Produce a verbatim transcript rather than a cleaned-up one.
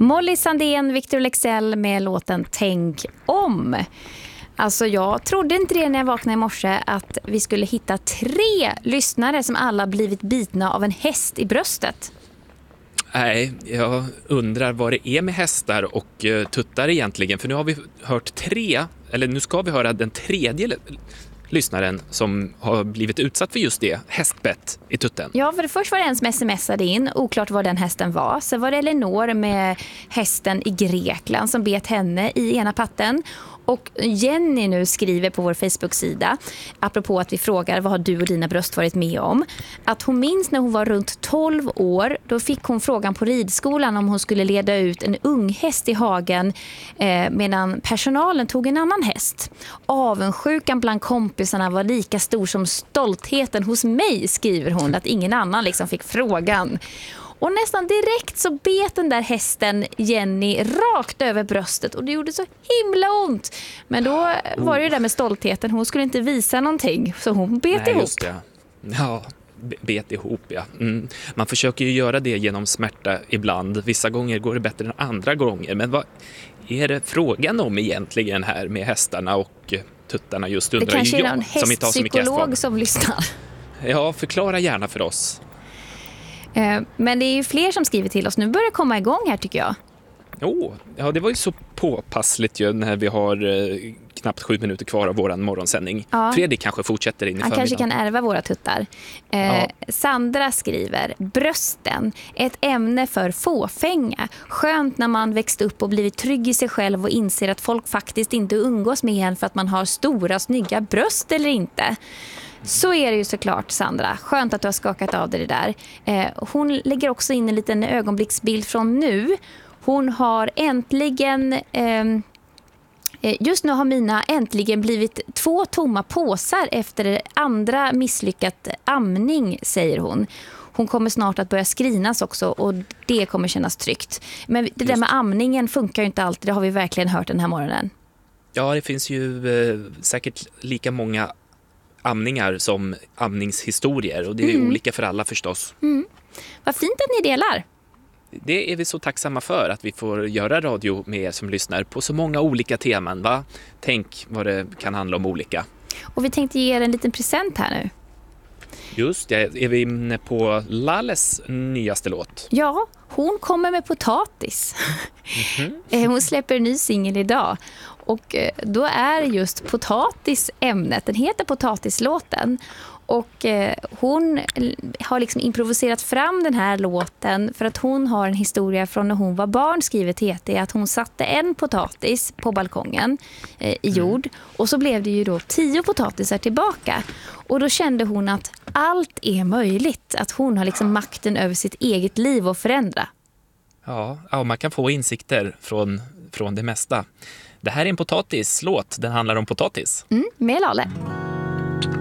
Molly Sandén, Victor Leksell med låten Tänk om. Alltså jag trodde inte det när jag vaknade i morse att vi skulle hitta tre lyssnare som alla blivit bitna av en häst i bröstet. Nej, jag undrar vad det är med hästar och uh, tuttar egentligen. För nu har vi hört tre, eller nu ska vi höra den tredje lyssnaren som har blivit utsatt för just det, hästbett i tutten. Ja, för det först var det en som smsade in, oklart vad den hästen var. Så var det Elinor med hästen i Grekland som bet henne i ena patten. Och Jenny nu skriver på vår Facebook-sida, apropå att vi frågar vad har du och dina bröst varit med om, att hon minns när hon var runt tolv år, då fick hon frågan på ridskolan om hon skulle leda ut en ung häst i hagen eh, medan personalen tog en annan häst. Avundsjukan bland kompisarna var lika stor som stoltheten hos mig, skriver hon, att ingen annan liksom fick frågan. Och nästan direkt så bet den där hästen Jenny rakt över bröstet och det gjorde så himla ont. Men då var det ju där med stoltheten. Hon skulle inte visa någonting så hon bet Nej, ihop. Just det. Ja, bet ihop, ja. Mm. Man försöker ju göra det genom smärta ibland. Vissa gånger går det bättre än andra gånger. Men vad är det frågan om egentligen här med hästarna och tuttarna just undrar? Det kanske är någon som hästpsykolog som lyssnar. Ja, förklara gärna för oss. Men det är ju fler som skriver till oss. Nu börjar det komma igång här tycker jag. Oh, ja, det var ju så påpassligt ju när vi har eh, knappt sju minuter kvar av våran morgonsändning. Ja. Fredrik kanske fortsätter in i Han förmiddagen. kanske kan ärva våra tuttar. Eh, ja. Sandra skriver, brösten, ett ämne för fåfänga. Skönt när man växt upp och blivit trygg i sig själv och inser att folk faktiskt inte umgås med en för att man har stora, snygga bröst eller inte. Så är det ju såklart, Sandra. Skönt att du har skakat av det där. Eh, hon lägger också in en liten ögonblicksbild från nu. Hon har äntligen... Eh, just nu har mina äntligen blivit två tomma påsar efter andra misslyckat amning, säger hon. Hon kommer snart att börja skrinas också och det kommer kännas tryggt. Men det där med amningen funkar ju inte alltid. Det har vi verkligen hört den här morgonen. Ja, det finns ju eh, säkert lika många amningar som amningshistorier och det är mm. olika för alla förstås. Mm. Vad fint att ni delar. Det är vi så tacksamma för att vi får göra radio med er som lyssnar på så många olika teman, va? Tänk vad det kan handla om olika. Och vi tänkte ge er en liten present här nu. Just det, är vi inne på Lalles nyaste låt? Ja, hon kommer med potatis. Mm-hmm. Hon släpper en ny singel idag. Och då är just potatis ämnet. Den heter Potatislåten. Och eh, hon har liksom improviserat fram den här låten för att hon har en historia från när hon var barn, skriver T T, att hon satte en potatis på balkongen eh, i jord. Och så blev det ju då tio potatisar tillbaka. Och då kände hon att allt är möjligt. Att hon har liksom makten över sitt eget liv och förändra. Ja, ja man kan få insikter från, från det mesta. Det här är en potatislåt. Den handlar om potatis. Mm, med Lalle.